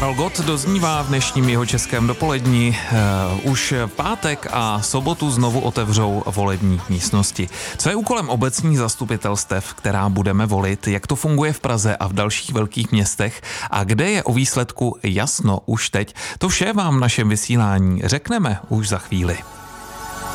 Karel Gott doznívá v dnešním Jihočeském dopolední. Už pátek a sobotu znovu otevřou volební místnosti. Co je úkolem obecních zastupitelstev, která budeme volit, jak to funguje v Praze a v dalších velkých městech a kde je o výsledku jasno už teď, to vše vám v našem vysílání řekneme už za chvíli.